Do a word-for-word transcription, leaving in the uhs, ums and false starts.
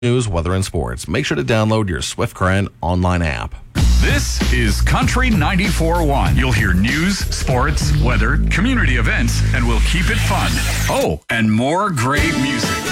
news, weather, and sports. Make sure to download your Swift Current online app. This is Country ninety-four point one. You'll hear news, sports, weather, community events, and we'll keep it fun. Oh, and more great music.